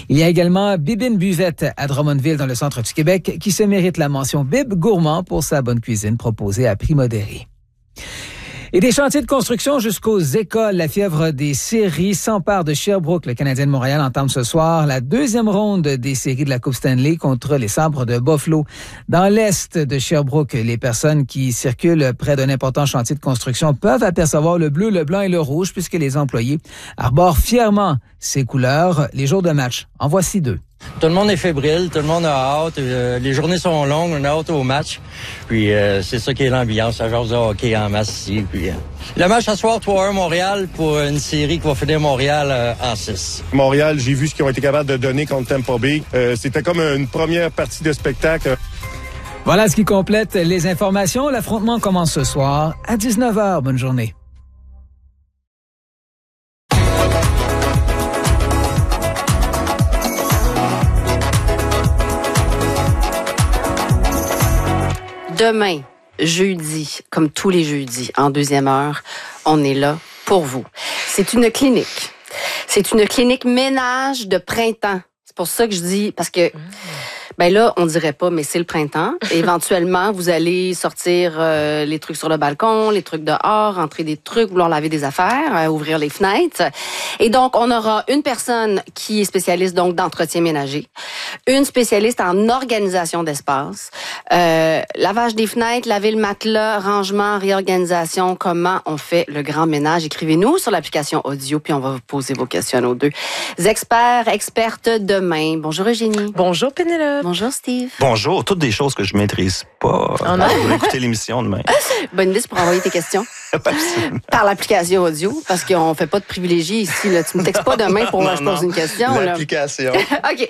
Il y a également Bibine Buvette à Drummondville, dans le centre du Québec, qui se mérite la mention Bib Gourmand pour sa bonne cuisine proposée à prix modéré. Et des chantiers de construction jusqu'aux écoles. La fièvre des séries s'empare de Sherbrooke. Le Canadien de Montréal entame ce soir la deuxième ronde des séries de la Coupe Stanley contre les Sabres de Buffalo. Dans l'est de Sherbrooke, les personnes qui circulent près d'un important chantier de construction peuvent apercevoir le bleu, le blanc et le rouge puisque les employés arborent fièrement ces couleurs les jours de match. En voici deux. Tout le monde est fébrile, tout le monde a hâte. Les journées sont longues, on a hâte au match. Puis c'est ça qui est l'ambiance, la genre de hockey en masse ici. Puis, le match à soir, 3-1 Montréal pour une série qui va finir Montréal en 6. Montréal, j'ai vu ce qu'ils ont été capables de donner contre Tampa Bay. C'était comme une première partie de spectacle. Voilà ce qui complète les informations. L'affrontement commence ce soir à 19h. Bonne journée. Demain, jeudi, comme tous les jeudis, en deuxième heure, on est là pour vous. C'est une clinique. C'est une clinique ménage de printemps. C'est pour ça que je dis, parce que, ben là, on dirait pas, mais c'est le printemps. Éventuellement, vous allez sortir les trucs sur le balcon, les trucs dehors, rentrer des trucs, vouloir laver des affaires, ouvrir les fenêtres. Et donc, on aura une personne qui est spécialiste donc d'entretien ménager, une spécialiste en organisation d'espace, lavage des fenêtres, laver le matelas, rangement, réorganisation, comment on fait le grand ménage. Écrivez-nous sur l'application audio, puis on va vous poser vos questions aux deux experts, expertes demain. Bonjour Eugénie. Bonjour Pénélope. Bonjour Steve. Bonjour, toutes des choses que je maîtrise pas. On va écouter l'émission demain. Bonne idée, c'est pour envoyer tes questions. Par l'application audio, parce qu'on fait pas de privilégiés ici. Là. Tu me textes pas demain pour moi je pose une question. L'application. OK.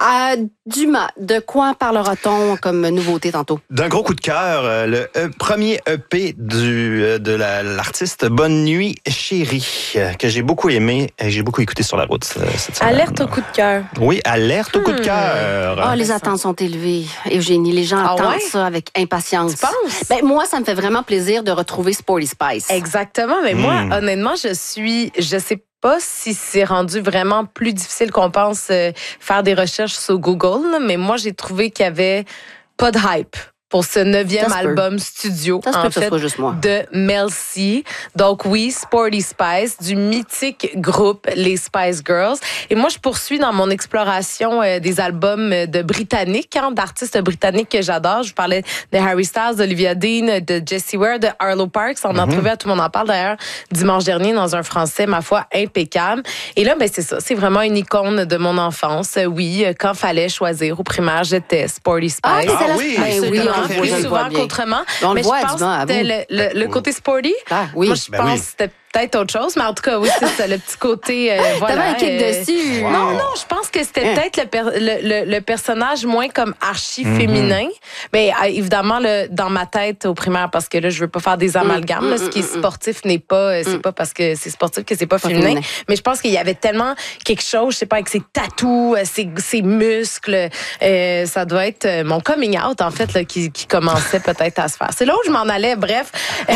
Dumas, de quoi parlera-t-on comme nouveauté tantôt? D'un gros coup de cœur, le premier EP de l'artiste Bonne Nuit Chérie, que j'ai beaucoup aimé et j'ai beaucoup écouté sur la route cette semaine. Alerte au coup de cœur. Oui, alerte au coup de cœur. Ah, les attentes sont élevées. Eugénie, les gens attendent ça avec impatience. Tu penses? Ben, moi, ça me fait vraiment plaisir de retrouver Sporty Spice. Exactement, mais moi, honnêtement, je sais pas si c'est rendu vraiment plus difficile qu'on pense faire des recherches sur Google, là, mais moi, j'ai trouvé qu'il y avait pas de hype pour ce 9e album studio, en fait, juste moi. de Mel C. Donc oui, Sporty Spice, du mythique groupe les Spice Girls. Et moi, je poursuis dans mon exploration des albums de britanniques, d'artistes britanniques que j'adore. Je vous parlais de Harry Styles, d'Olivia Dean, de Jessie Ware, de Arlo Parks. On en trouvait, tout le monde en parle d'ailleurs, dimanche dernier dans un français, ma foi, impeccable. Et là, ben c'est ça, c'est vraiment une icône de mon enfance. Oui, quand fallait choisir au primaire, j'étais Sporty Spice. Ah oui, oui, plus souvent qu'autrement. Mais je pense que c'était le côté sporty. Oui. Moi, je pense que c'était peut-être autre chose, mais en tout cas, oui, c'est ça, le petit côté... T'avais un kick dessus. Wow. Non, je pense que c'était peut-être le personnage moins comme archi-féminin. Mais évidemment, dans ma tête au primaire, parce que là, je veux pas faire des amalgames. Ce qui est sportif n'est pas... C'est pas parce que c'est sportif que c'est pas féminin. Mais je pense qu'il y avait tellement quelque chose, je sais pas, avec ses tatous, ses muscles. Ça doit être mon coming out, en fait, là, qui commençait peut-être à se faire. C'est là où je m'en allais, bref.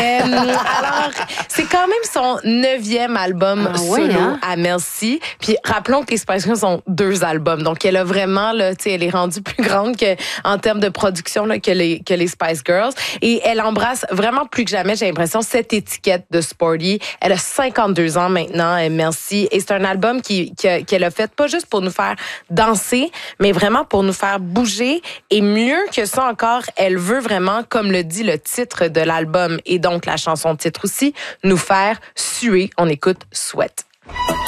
Alors, c'est quand même son 9e album solo à Mel C. Puis rappelons que les Spice Girls ont 2 albums. Donc, elle a vraiment, là, tu sais, elle est rendue plus grande en termes de production là, que les Spice Girls. Et elle embrasse vraiment plus que jamais, j'ai l'impression, cette étiquette de sporty. Elle a 52 ans maintenant, Mel C. Et c'est un album qu'elle a fait pas juste pour nous faire danser, mais vraiment pour nous faire bouger. Et mieux que ça encore, elle veut vraiment, comme le dit le titre de l'album et donc la chanson titre aussi, nous faire suer. On écoute Sweat.